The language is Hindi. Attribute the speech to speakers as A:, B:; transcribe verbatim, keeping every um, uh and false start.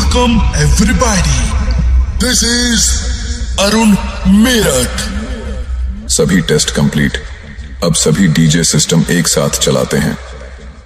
A: Welcome everybody. This is Arun Meerut.
B: सभी टेस्ट कंप्लीट। अब सभी डीजे सिस्टम एक साथ चलाते हैं।